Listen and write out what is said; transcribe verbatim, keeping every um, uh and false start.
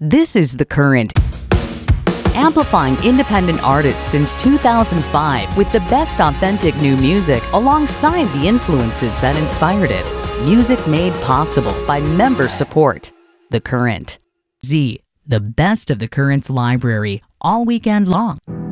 This is The Current, amplifying independent artists since two thousand five with the best authentic new music alongside the influences that inspired it. Music made possible by member support. The Current. Z, the best of The Current's library all weekend long.